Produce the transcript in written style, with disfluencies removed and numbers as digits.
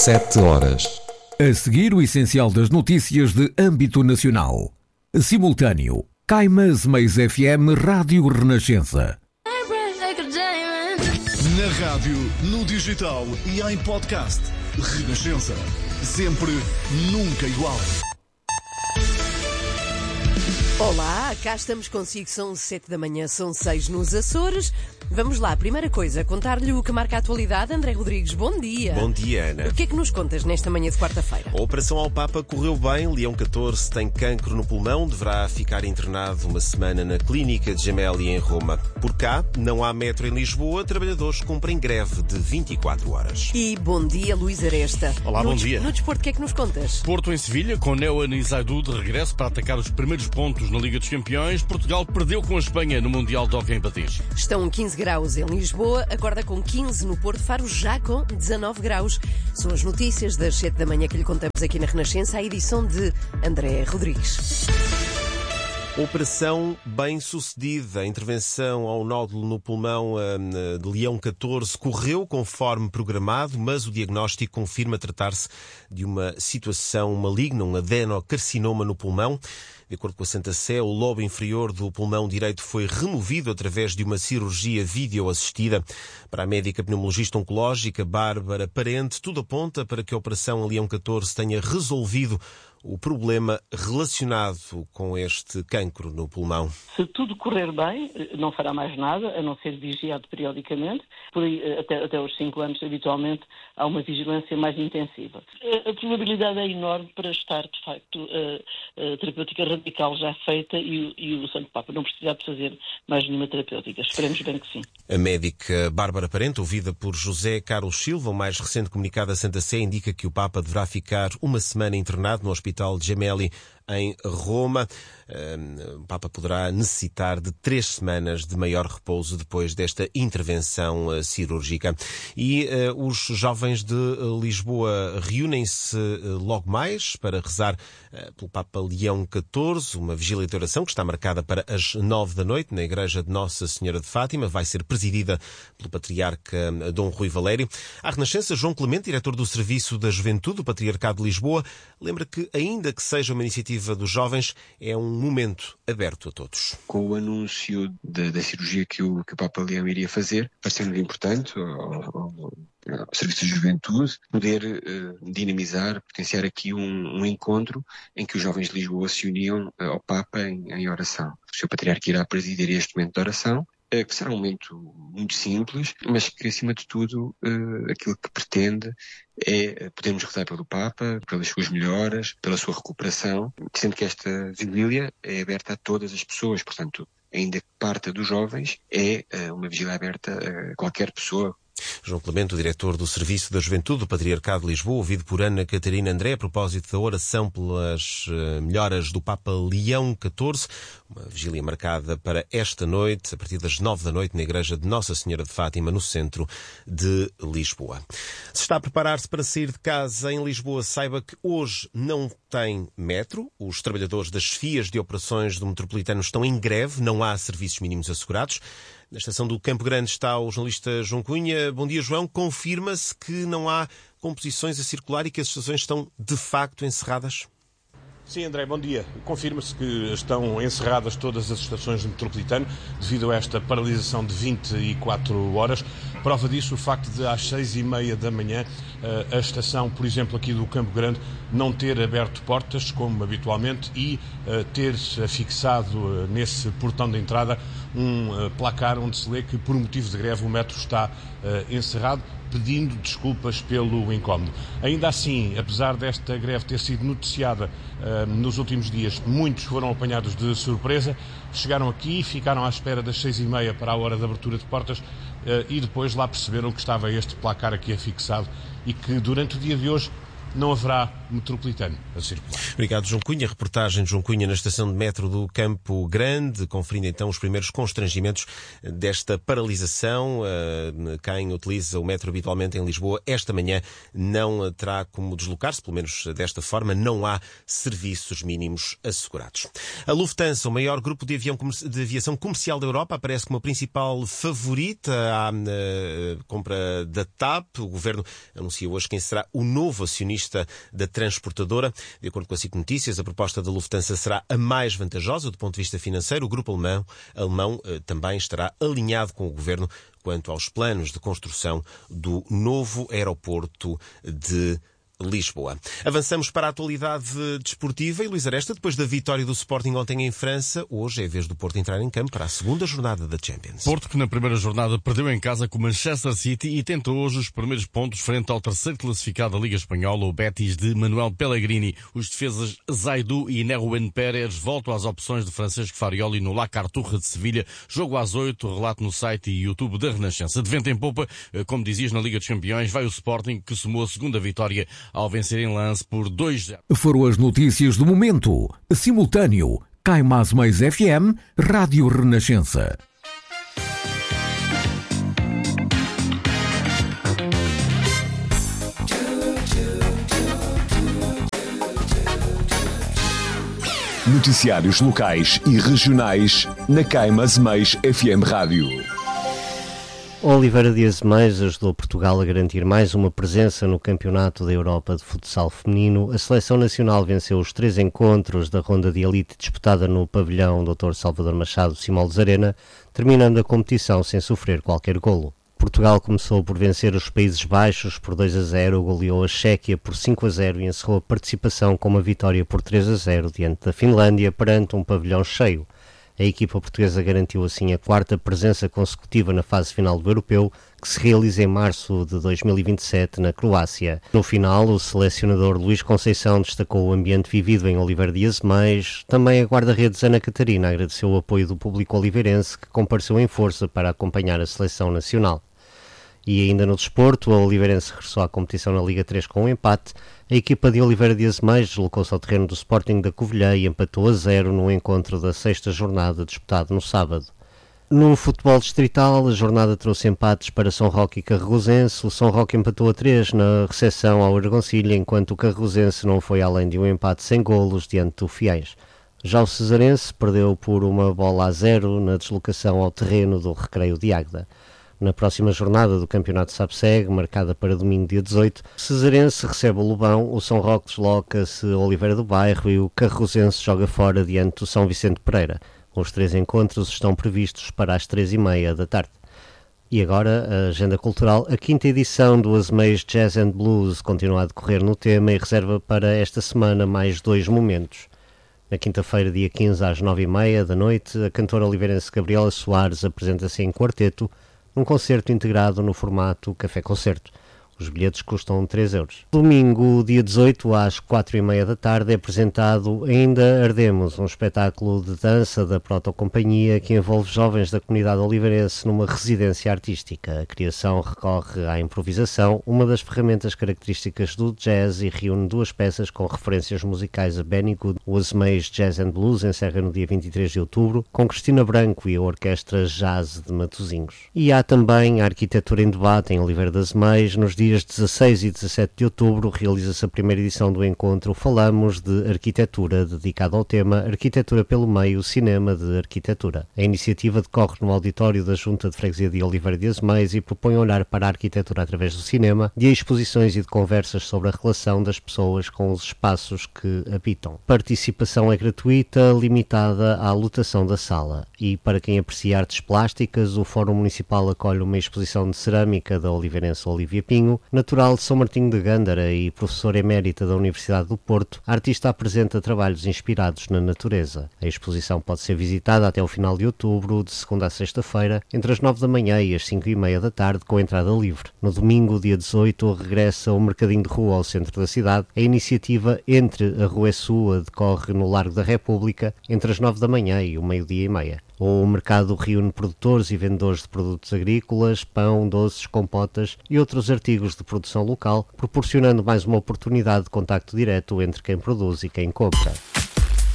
7 horas. A seguir, o essencial das notícias de âmbito nacional. Simultâneo. Caimas Meias FM Rádio Renascença. Na rádio, no digital e em podcast. Renascença. Sempre, nunca igual. Olá, cá estamos consigo, são 7 da manhã, são 6 nos Açores. Vamos lá, primeira coisa, contar-lhe o que marca a atualidade. André Rodrigues, bom dia. Bom dia, Ana. O que é que nos contas nesta manhã de quarta-feira? A operação ao Papa correu bem. Leão XIV tem cancro no pulmão, deverá ficar internado uma semana na clínica de Gemelli em Roma. Por cá, não há metro em Lisboa, trabalhadores cumprem greve de 24 horas. E bom dia, Luís Aresta. Olá, bom dia. No desporto, o que é que nos contas? Porto em Sevilha, com Neo Anisaidu de regresso para atacar os primeiros pontos na Liga dos Campeões. Portugal perdeu com a Espanha no Mundial de Hóquei em Patins. Estão 15 graus em Lisboa, acorda com 15 no Porto Faro, já com 19 graus. São as notícias das 7 da manhã que lhe contamos aqui na Renascença, a edição de André Rodrigues. Operação bem sucedida. A intervenção ao nódulo no pulmão de Leão XIV correu conforme programado, mas o diagnóstico confirma tratar-se de uma situação maligna, um adenocarcinoma no pulmão. De acordo com a Santa Sé, o lobo inferior do pulmão direito foi removido através de uma cirurgia videoassistida. Para a médica pneumologista oncológica Bárbara Parente, tudo aponta para que a operação a Leão XIV tenha resolvido o problema relacionado com este cancro no pulmão. Se tudo correr bem, não fará mais nada, a não ser vigiado periodicamente. Por aí, até aos 5 anos, habitualmente, há uma vigilância mais intensiva. A probabilidade é enorme para estar, de facto, a terapêutica radical já feita e o Santo Papa não precisar de fazer mais nenhuma terapêutica. Esperemos bem que sim. A médica Bárbara Parente, ouvida por José Carlos Silva, o mais recente comunicado da Santa Sé, indica que o Papa deverá ficar uma semana internado no Hospital de Gemelli em Roma. O Papa poderá necessitar de 3 semanas de maior repouso depois desta intervenção cirúrgica. E os jovens de Lisboa reúnem-se logo mais para rezar pelo Papa Leão XIV, uma vigília de oração que está marcada para as 9 da noite na Igreja de Nossa Senhora de Fátima. Vai ser presidida pelo Patriarca Dom Rui Valério. À Renascença, João Clemente, diretor do Serviço da Juventude do Patriarcado de Lisboa, lembra que, ainda que seja uma iniciativa dos jovens, é um momento aberto a todos. Com o anúncio da cirurgia que o Papa Leão iria fazer, parecendo importante ao Serviço de Juventude poder dinamizar, potenciar aqui um encontro em que os jovens de Lisboa se uniam ao Papa em oração. O Sr. Patriarca irá presidir este momento de oração, que será um momento muito simples, mas que, acima de tudo, aquilo que pretende é podermos rezar pelo Papa, pelas suas melhoras, pela sua recuperação, sendo que esta vigília é aberta a todas as pessoas, portanto, ainda que parta dos jovens, é uma vigília aberta a qualquer pessoa. João Clemente, o diretor do Serviço da Juventude do Patriarcado de Lisboa, ouvido por Ana Catarina André a propósito da oração pelas melhoras do Papa Leão XIV, uma vigília marcada para esta noite, a partir das 9 da noite, na Igreja de Nossa Senhora de Fátima, no centro de Lisboa. Se está a preparar-se para sair de casa em Lisboa, saiba que hoje não tem metro. Os trabalhadores das FIAs de operações do metropolitano estão em greve, não há serviços mínimos assegurados. Na estação do Campo Grande está o jornalista João Cunha. Bom dia, João. Confirma-se que não há composições a circular e que as estações estão, de facto, encerradas? Sim, André, bom dia. Confirma-se que estão encerradas todas as estações do metropolitano devido a esta paralisação de 24 horas. Prova disso o facto de às 6h30 da manhã a estação, por exemplo, aqui do Campo Grande, não ter aberto portas como habitualmente e ter afixado nesse portão de entrada um placar onde se lê que por motivo de greve o metro está encerrado, pedindo desculpas pelo incómodo. Ainda assim, apesar desta greve ter sido noticiada nos últimos dias, muitos foram apanhados de surpresa, chegaram aqui, ficaram à espera das 6h30 para a hora de abertura de portas e depois lá perceberam que estava este placar aqui afixado e que durante o dia de hoje não haverá metropolitano a circular. Obrigado, João Cunha. Reportagem de João Cunha na estação de metro do Campo Grande, conferindo então os primeiros constrangimentos desta paralisação. Quem utiliza o metro habitualmente em Lisboa, esta manhã não terá como deslocar-se, pelo menos desta forma, não há serviços mínimos assegurados. A Lufthansa, o maior grupo de aviação comercial da Europa, aparece como a principal favorita à compra da TAP. O governo anuncia hoje quem será o novo acionista da transportadora. De acordo com a SIC Notícias, a proposta da Lufthansa será a mais vantajosa do ponto de vista financeiro. O grupo alemão também estará alinhado com o governo quanto aos planos de construção do novo aeroporto de Lisboa. Avançamos para a atualidade desportiva e Luís Aresta, depois da vitória do Sporting ontem em França, hoje é a vez do Porto entrar em campo para a segunda jornada da Champions. Porto, que na primeira jornada perdeu em casa com o Manchester City e tentou hoje os primeiros pontos frente ao terceiro classificado da Liga Espanhola, o Betis de Manuel Pellegrini. Os defesas Zaidu e Neruen Pérez voltam às opções de Francesco Farioli no La Carturra de Sevilha. Jogo às 8, relato no site e YouTube da Renascença. De vento em popa, como dizias, na Liga dos Campeões, vai o Sporting, que somou a segunda vitória ao vencer em Lens por 2-0. Foram as notícias do momento. Simultâneo, Caimás Mais FM, Rádio Renascença. Noticiários locais e regionais na Caimás Mais FM Rádio. Oliveira de Azeméis ajudou Portugal a garantir mais uma presença no Campeonato da Europa de Futsal Feminino. A Seleção Nacional venceu os 3 encontros da ronda de elite disputada no pavilhão Dr. Salvador Machado Simões Arena, terminando a competição sem sofrer qualquer golo. Portugal começou por vencer os Países Baixos por 2-0, goleou a Chequia por 5-0 e encerrou a participação com uma vitória por 3-0 diante da Finlândia perante um pavilhão cheio. A equipa portuguesa garantiu assim a 4ª presença consecutiva na fase final do Europeu, que se realiza em março de 2027 na Croácia. No final, o selecionador Luís Conceição destacou o ambiente vivido em Oliveira de Azeméis. Também a guarda-redes Ana Catarina agradeceu o apoio do público oliveirense, que compareceu em força para acompanhar a seleção nacional. E ainda no desporto, a Oliveirense regressou à competição na Liga 3 com um empate. A equipa de Oliveira de Azeméis deslocou-se ao terreno do Sporting da Covilhã e empatou a 0 no encontro da 6ª jornada disputado no sábado. No futebol distrital, a jornada trouxe empates para São Roque e Carregosense. O São Roque empatou a 3 na recepção ao Argoncilha, enquanto o Carregosense não foi além de um empate sem golos diante do Fiéis. Já o Cesarense perdeu por 1-0 na deslocação ao terreno do Recreio de Águeda. Na próxima jornada do Campeonato SAPSEG, marcada para domingo dia 18, o Cesarense recebe o Lobão, o São Roque desloca-se a Oliveira do Bairro e o Carregosense joga fora diante do São Vicente Pereira. Os 3 encontros estão previstos para as 3h30 da tarde. E agora, a agenda cultural. A 5ª edição do Azeméis Jazz and Blues continua a decorrer no tema e reserva para esta semana mais 2 momentos. Na quinta-feira, dia 15, às 9h30 da noite, a cantora oliveirense Gabriela Soares apresenta-se em quarteto, num concerto integrado no formato café-concerto. Os bilhetes custam 3 euros. Domingo, dia 18, às 4h30 da tarde, é apresentado Ainda Ardemos, um espetáculo de dança da Protocompanhia que envolve jovens da comunidade oliveirense numa residência artística. A criação recorre à improvisação, uma das ferramentas características do jazz, e reúne 2 peças com referências musicais a Benny Good. O Azeméis Jazz and Blues encerra no dia 23 de outubro, com Cristina Branco e a Orquestra Jazz de Matosinhos. E há também a Arquitetura em Debate em Oliveira de Azeméis. Nos dias 16 e 17 de outubro realiza-se a primeira edição do encontro Falamos de Arquitetura, dedicado ao tema Arquitetura pelo Meio, Cinema de Arquitetura. A iniciativa decorre no auditório da Junta de Freguesia de Oliveira de Azeméis e propõe olhar para a arquitetura através do cinema, de exposições e de conversas sobre a relação das pessoas com os espaços que habitam. Participação é gratuita, limitada à lotação da sala. E para quem aprecia artes plásticas, o Fórum Municipal acolhe uma exposição de cerâmica da oliveirense Olívia Pinho. Natural de São Martinho de Gândara e professora emérita da Universidade do Porto, a artista apresenta trabalhos inspirados na natureza. A exposição pode ser visitada até o final de outubro, de segunda a sexta-feira, entre as 9 da manhã e as 5h30 da tarde, com entrada livre. No domingo, dia 18, regressa o Mercadinho de Rua ao centro da cidade. A iniciativa Entre a Rua e Sua decorre no Largo da República, entre as 9 da manhã e o meio-dia e meia. O mercado reúne produtores e vendedores de produtos agrícolas, pão, doces, compotas e outros artigos de produção local, proporcionando mais uma oportunidade de contacto direto entre quem produz e quem compra.